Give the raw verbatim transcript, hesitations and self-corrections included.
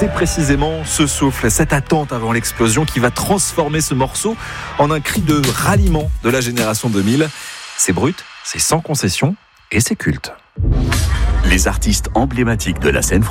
c'est précisément ce souffle, cette attente avant l'explosion qui va transformer ce morceau en un cri de ralliement de la génération deux mille. C'est brut, c'est sans concession et c'est culte. Les artistes emblématiques de la scène française